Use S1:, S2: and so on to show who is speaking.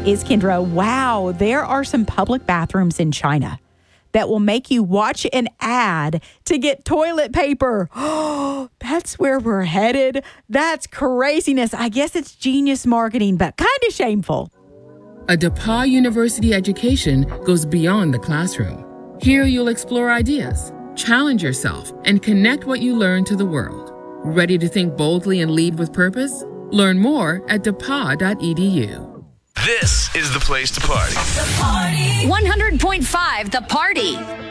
S1: is Kendra. Wow, there are some public bathrooms in China that will make you watch an ad to get toilet paper. Oh, that's where we're headed. That's craziness. I guess it's genius marketing, but kind of shameful.
S2: A DePauw University education goes beyond the classroom. Here you'll explore ideas, challenge yourself, and connect what you learn to the world. Ready to think boldly and lead with purpose? Learn more at DePauw.edu.
S3: This is the place to party.
S4: The Party. 100.5 The Party.